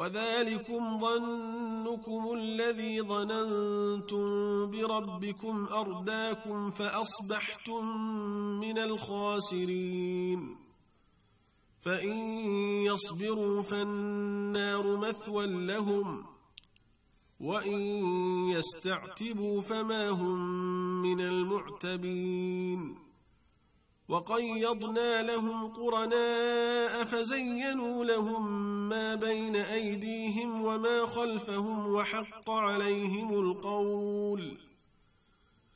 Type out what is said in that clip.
وذلكم ظنكم الذي ظننتم بربكم أرداكم فأصبحتم من الخاسرين فإن يصبروا فالنار مثوى لهم وإن يستعتبوا فما هم من المعتبين وقيضنا لهم قرناء فزينوا لهم ما بين أيديهم وما خلفهم وحق عليهم القول